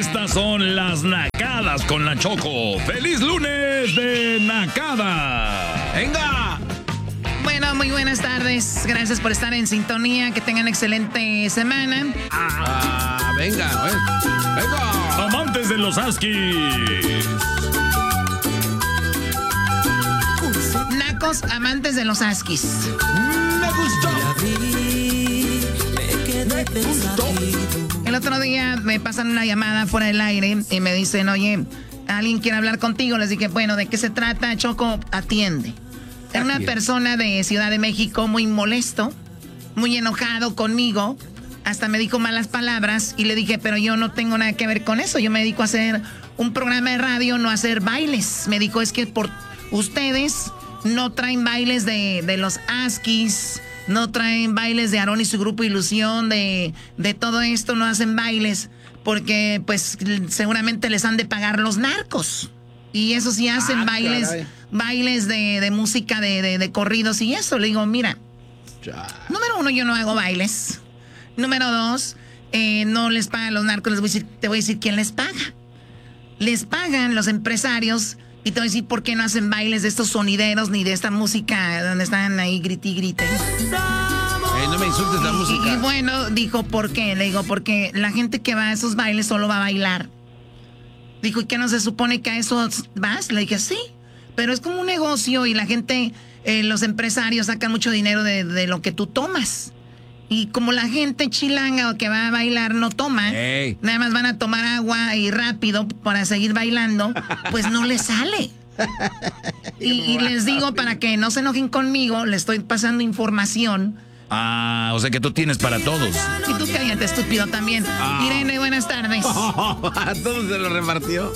Estas son las nacadas con la Choco. ¡Feliz lunes de nacada! ¡Venga! Bueno, muy buenas tardes. Gracias por estar en sintonía. Que tengan excelente semana. Venga, venga. Amantes de los Askis. Nacos, amantes de los Askis. Me gustó. El otro día me pasan una llamada fuera del aire y me dicen, oye, alguien quiere hablar contigo. Les dije, bueno, ¿de qué se trata? Choco, atiende. Era una persona de Ciudad de México muy molesto, muy enojado conmigo. Hasta me dijo malas palabras y le dije, pero yo no tengo nada que ver con eso. Yo me dedico a hacer un programa de radio, no a hacer bailes. Me dijo, es que por ustedes no traen bailes de los Askis, no traen bailes de Aarón y su grupo Ilusión, de todo esto, no hacen bailes porque pues seguramente les han de pagar los narcos. Y eso sí hacen bailes de música, de corridos y eso. Le digo, mira, número uno, yo no hago bailes. Número dos, no les pagan los narcos. Te voy a decir quién les paga. Les pagan los empresarios y te voy a decir por qué no hacen bailes de estos sonideros ni de esta música donde están ahí grite y grite. No me insultes la música. Y bueno, dijo, ¿por qué? Le digo, porque la gente que va a esos bailes solo va a bailar. Dijo, ¿y qué no se supone que a eso vas? Le dije, sí, pero es como un negocio y la gente, los empresarios sacan mucho dinero de lo que tú tomas. Y como la gente chilanga que va a bailar no toma, nada más van a tomar agua y rápido para seguir bailando, pues no les sale. Y les digo, para que no se enojen conmigo, les estoy pasando información. O sea que tú tienes para todos. Y tú cállate, estúpido, también. Irene, buenas tardes. A todos se lo repartió.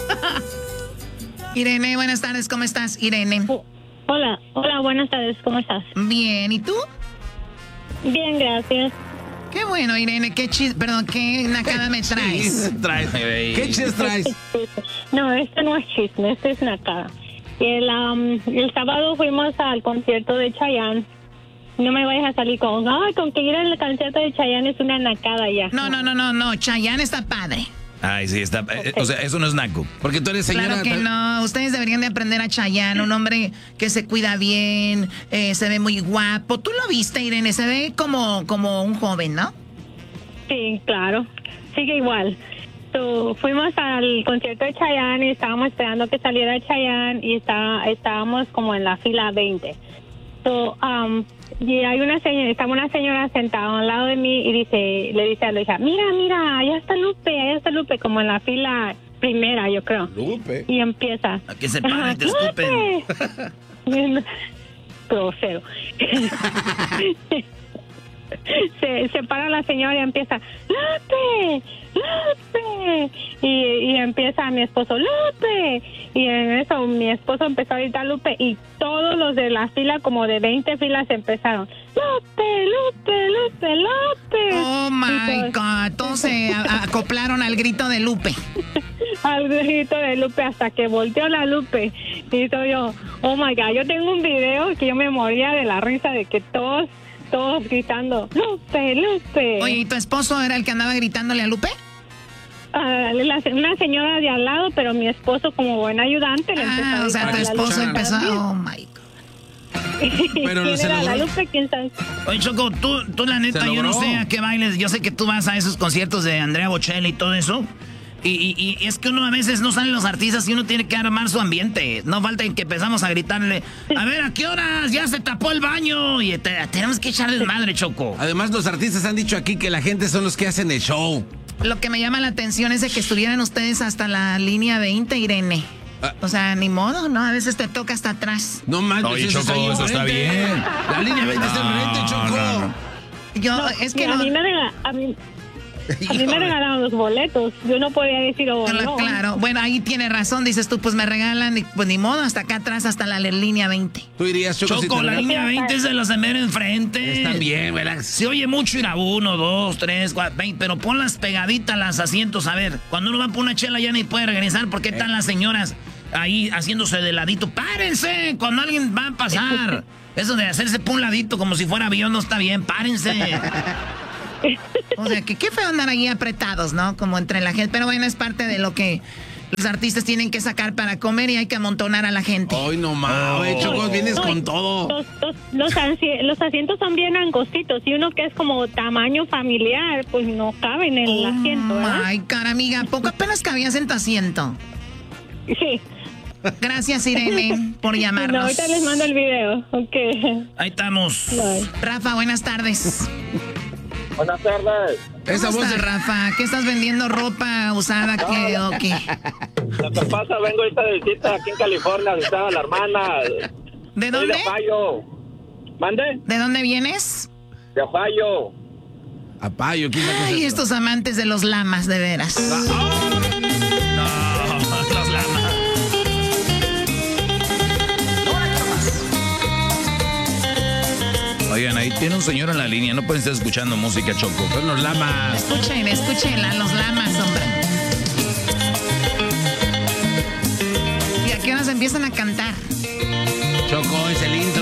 Irene, buenas tardes, ¿cómo estás, Irene? Hola, buenas tardes, ¿cómo estás? Bien, ¿y tú? Bien, gracias. Qué bueno, Irene, qué nakada me traes. ¿Qué chistes traes? No, este no es chisme, este es nakada. El sábado fuimos al concierto de Chayanne. No me vayas a salir con que ir al concierto de Chayanne es una nakada ya. No, Chayanne está padre. Ay, sí, está. O sea, eso no es naco. Porque tú eres señora. Claro que no. Ustedes deberían de aprender a Chayanne, un hombre que se cuida bien, se ve muy guapo. Tú lo viste, Irene, se ve como un joven, ¿no? Sí, claro. Sigue igual. Fuimos al concierto de Chayanne y estábamos esperando que saliera Chayanne y estábamos como en la fila 20. Y hay una señora sentada al lado de mí y le dice a la hija, mira, allá está Lupe, como en la fila primera, yo creo. Lupe. Y empieza. A que se paren y te escupen. Grosero. se para la señora y empieza, ¡Lupe! Y empieza mi esposo, ¡Lupe! Y en eso mi esposo empezó a gritar Lupe y todos los de la fila, como de 20 filas, empezaron, ¡Lupe! Oh my God, todos se acoplaron al grito de Lupe. Al grito de Lupe hasta que volteó la Lupe. Y soy yo, oh my God, yo tengo un video que yo me moría de la risa de que todos gritando, Lupe. Oye, ¿y tu esposo era el que andaba gritándole a Lupe? Una señora de al lado, pero mi esposo como buen ayudante le empezó a gritar. O sea, tu esposo empezó a... Oh, my God. Pero ¿Quién era la Lupe? ¿Quién sabe? Oye, Choco, tú la neta, yo no sé a qué bailes. Yo sé que tú vas a esos conciertos de Andrea Bocelli y todo eso. Y es que uno a veces no salen los artistas y uno tiene que armar su ambiente. No falta en que empezamos a gritarle, a ver, ¿a qué horas? Ya se tapó el baño. Y tenemos que echarles madre, Choco. Además, los artistas han dicho aquí que la gente son los que hacen el show. Lo que me llama la atención es de que estuvieran ustedes hasta la línea 20, Irene. O sea, ni modo, ¿no? A veces te toca hasta atrás. No manches, oye, Choco, eso está bien. La línea 20 está enfrente, Choco. Yo, es que a mí me regalaron los boletos. Yo no podía decir, no. Claro, bueno, ahí tiene razón. Dices tú, pues me regalan, y pues ni modo, hasta acá atrás, hasta la línea 20. Tú dirías, Choco, Choco, la línea 20 es de los de mero enfrente. Están bien, ¿verdad? Se oye mucho ir a 1, 2, 3, 4, 20, pero ponlas pegaditas las asientos. A ver, cuando uno va por una chela ya ni puede regresar. ¿Por qué están las señoras ahí haciéndose de ladito? ¡Párense! Cuando alguien va a pasar. Eso de hacerse por un ladito como si fuera avión no está bien. ¡Párense! O sea, que qué feo andar ahí apretados, ¿no? Como entre la gente. Pero bueno, es parte de lo que los artistas tienen que sacar para comer y hay que amontonar a la gente. Ay, no mames, Choco, vienes con todo. Los asientos son bien angostitos y uno que es como tamaño familiar, pues no cabe en el asiento, ¿verdad? Ay, cara amiga, poco apenas cabías en tu asiento. Sí. Gracias, Irene, por llamarnos. No, ahorita les mando el video. Ok. Ahí estamos. Bye. Rafa, buenas tardes. Buenas tardes. ¿Cómo estás, Rafa? ¿Qué estás vendiendo? ¿Ropa usada? ¿Qué o qué? Lo que pasa, vengo ahorita de visita aquí en California, visitaba a la hermana. ¿De Soy dónde? de Ohio. ¿Mande? ¿De dónde vienes? De Ohio. Apayo, ¿quién sacó Ay, esto? estos amantes de los lamas, de veras. No, los lamas. Oigan, ahí tiene un señor en la línea, no pueden estar escuchando música, Choco. Son los lamas. Escuchen a los lamas, hombre. ¿Y a qué horas empiezan a cantar? Choco, es el intro.